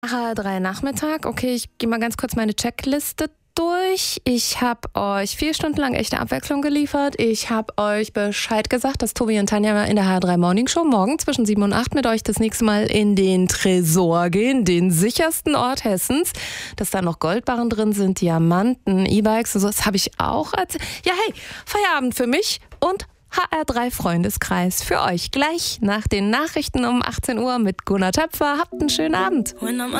HR3 Nachmittag. Okay, ich gehe mal ganz kurz meine Checkliste durch. Ich habe euch 4 Stunden lang echte Abwechslung geliefert. Ich habe euch Bescheid gesagt, dass Tobi und Tanja in der HR3 Morning Show morgen zwischen 7 und 8 mit euch das nächste Mal in den Tresor gehen, den sichersten Ort Hessens. Dass da noch Goldbarren drin sind, Diamanten, E-Bikes und so. Das habe ich auch erzählt. Ja, hey, Feierabend für mich und HR3 Freundeskreis für euch. Gleich nach den Nachrichten um 18 Uhr mit Gunnar Töpfer. Habt einen schönen Abend.